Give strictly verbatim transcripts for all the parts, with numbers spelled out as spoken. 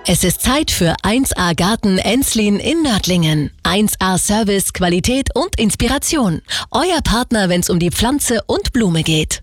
Es ist Zeit für eins A Garten Enslin in Nördlingen. eins A Service, Qualität und Inspiration. Euer Partner, wenn es um die Pflanze und Blume geht.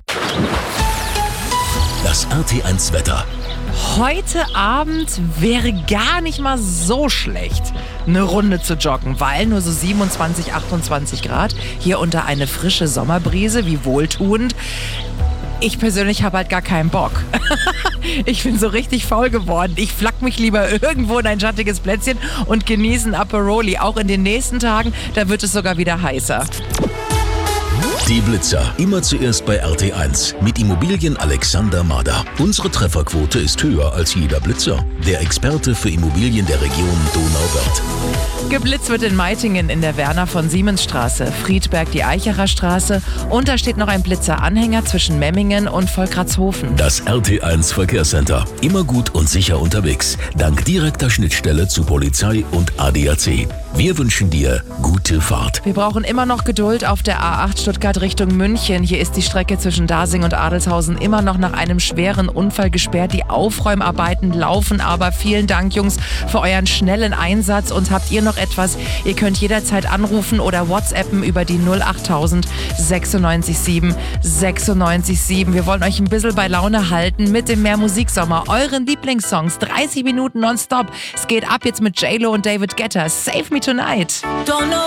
Das R T eins Wetter. Heute Abend wäre gar nicht mal so schlecht, eine Runde zu joggen, weil nur so siebenundzwanzig, achtundzwanzig Grad, hier unter eine frische Sommerbrise, wie wohltuend. Ich persönlich habe halt gar keinen Bock. Ich bin so richtig faul geworden. Ich flack mich lieber irgendwo in ein schattiges Plätzchen und genieße ein Aperoli. Auch in den nächsten Tagen, da wird es sogar wieder heißer. Die Blitzer. Immer zuerst bei R T eins. Mit Immobilien Alexander Mader. Unsere Trefferquote ist höher als jeder Blitzer. Der Experte für Immobilien der Region Donauwörth. Geblitzt wird in Meitingen in der Werner von Siemens Straße, Friedberg die Eicherer Straße und da steht noch ein Blitzer-Anhänger zwischen Memmingen und Volkratshofen. Das R T eins Verkehrscenter. Immer gut und sicher unterwegs. Dank direkter Schnittstelle zu Polizei und A D A C. Wir wünschen dir gute Fahrt. Wir brauchen immer noch Geduld auf der A acht Stuttgart Richtung München. Hier ist die Strecke zwischen Dasing und Adelshausen immer noch nach einem schweren Unfall gesperrt. Die Aufräumarbeiten laufen aber. Vielen Dank, Jungs, für euren schnellen Einsatz. Und habt ihr noch etwas? Ihr könnt jederzeit anrufen oder WhatsAppen über die null achttausend sechsundneunzig sieben sechsundneunzig sieben. Wir wollen euch ein bisschen bei Laune halten mit dem Mehr Musiksommer. Euren Lieblingssongs, dreißig Minuten nonstop. Es geht ab jetzt mit J Lo und David Guetta. Save Me Tonight.